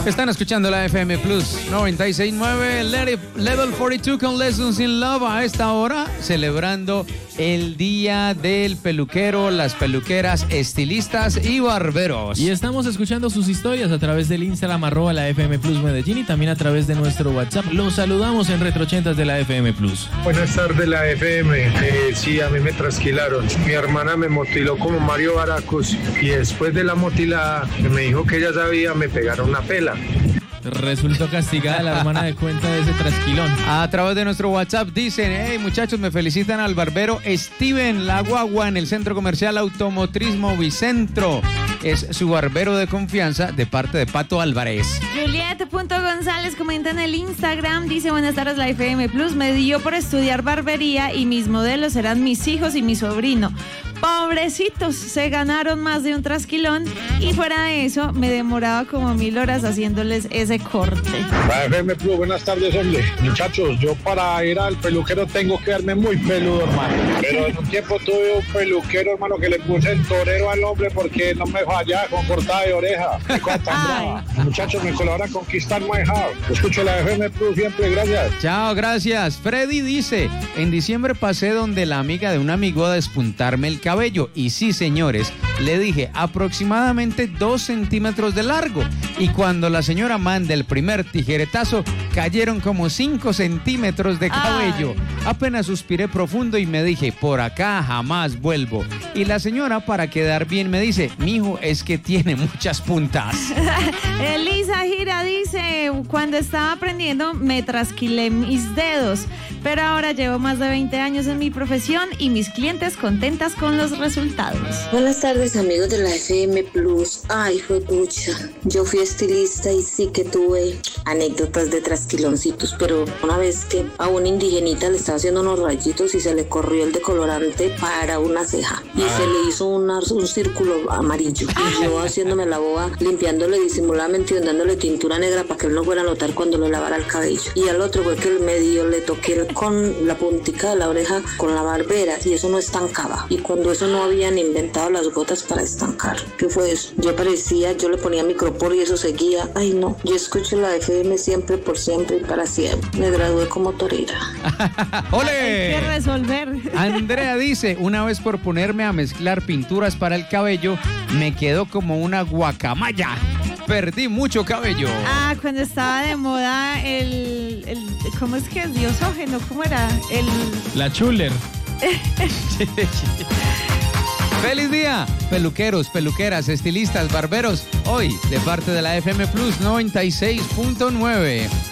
Están escuchando la FM Plus 96.9 Level 42 con Lessons in Love a esta hora, celebrando el Día del Peluquero, las peluqueras, estilistas y barberos. Y estamos escuchando sus historias a través del Instagram @ la FM Plus Medellín y también a través de nuestro WhatsApp. Los saludamos en Retro 80 de la FM Plus. Buenas tardes, la FM. Sí, a mí me trasquilaron. Mi hermana me motiló como Mario Baracus y después de la motilada que me dijo que ella sabía, me pegaron una pela. Resultó castigada la hermana de cuenta de ese trasquilón. A través de nuestro WhatsApp dicen: hey muchachos, me felicitan al barbero Steven La Guagua en el Centro Comercial Automotriz Movicentro. Es su barbero de confianza, de parte de Pato Álvarez. Juliet.González comenta en el Instagram, dice: buenas tardes, la FM Plus me dio por estudiar barbería y mis modelos eran mis hijos y mi sobrino. Pobrecitos, se ganaron más de un trasquilón y fuera de eso me demoraba como 1000 horas haciéndoles ese corte. La FM Plus, buenas tardes, hombre. Muchachos, yo para ir al peluquero tengo que darme muy peludo, hermano. Pero en un tiempo tuve un peluquero, hermano, que le puse el torero al hombre porque no me fallaba con cortada de oreja. Qué cosa tan brava. Muchachos, me colaboran a conquistar my house. Escucho la FM Plus siempre, gracias. Chao, gracias. Freddy dice: en diciembre pasé donde la amiga de un amigo a despuntarme el cabello. Y sí, señores, le dije aproximadamente 2 centímetros de largo. Y cuando la señora manda el primer tijeretazo, cayeron como 5 centímetros de cabello. Apenas suspiré profundo y me dije: por acá jamás vuelvo. Y la señora, para quedar bien, me dice: mijo, es que tiene muchas puntas. Elisa Gira dice: cuando estaba aprendiendo me trasquilé mis dedos, pero ahora llevo más de 20 años en mi profesión y mis clientes contentas con los resultados. Buenas tardes, amigos de la FM Plus. Ay, juepucha, yo fui estilista y sí que tuve anécdotas de trasquiloncitos, pero una vez que a una indigenita le estaba haciendo unos rayitos y se le corrió el decolorante para una ceja y se le hizo un círculo amarillo. Y yo haciéndome la boba, limpiándole disimuladamente y dándole tintura negra para que él no fuera a notar cuando le lavara el cabello. Y al otro fue que el medio le toqué con la puntica de la oreja con la barbera y eso no estancaba. Y cuando eso no habían inventado las gotas para estancar. ¿Qué fue eso? Yo le ponía micropor y eso seguía. Ay no, yo escucho la FM siempre, por siempre y para siempre. Me gradué como torera. ¡Ole! Hay que resolver. Andrea dice: una vez por ponerme a mezclar pinturas para el cabello, me quedó como una guacamaya. Perdí mucho cabello. Cuando estaba de moda el ¿cómo es que es? Diosógeno, ¿cómo era? La Chuller. ¡Feliz día! Peluqueros, peluqueras, estilistas, barberos. Hoy, de parte de la FM Plus 96.9.